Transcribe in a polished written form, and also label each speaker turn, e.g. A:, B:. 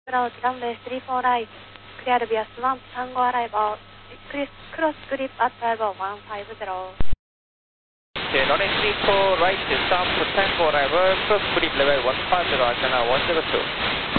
A: approach runway 34 right, clear via Swamp Tango arrival, cross grip at 150.
B: Okay, runway 34 right, Swamp Tango arrival, cross grip level 150, China 102.